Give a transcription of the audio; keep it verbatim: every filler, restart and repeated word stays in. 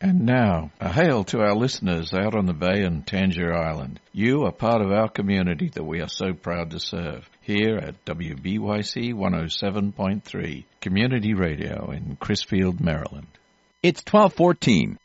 And now, a hail to our listeners out on the bay and Tangier Island. You are part of our community that we are so proud to serve. Here at W B Y C one oh seven point three, Community Radio in Crisfield, Maryland. It's twelve fourteen.